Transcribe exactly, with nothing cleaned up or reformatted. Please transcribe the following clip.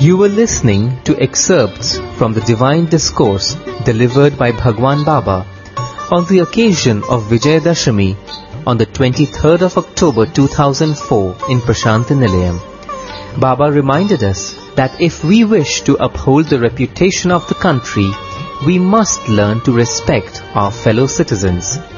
You were listening to excerpts from the Divine Discourse delivered by Bhagwan Baba on the occasion of Vijayadashami on the twenty-third of October two thousand four in Prashanti Nilayam. Baba reminded us that if we wish to uphold the reputation of the country, we must learn to respect our fellow citizens.